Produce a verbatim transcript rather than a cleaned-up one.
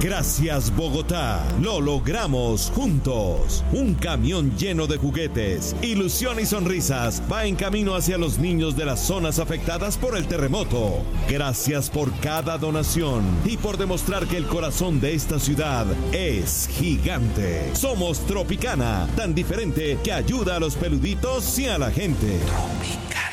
Gracias, Bogotá. Lo logramos juntos. Un camión lleno de juguetes, ilusión y sonrisas va en camino hacia los niños de las zonas afectadas por el terremoto. Gracias por cada donación y por demostrar que el corazón de esta ciudad es gigante. Somos Tropicana, tan diferente que ayuda a los peluditos y a la gente. Tropicana.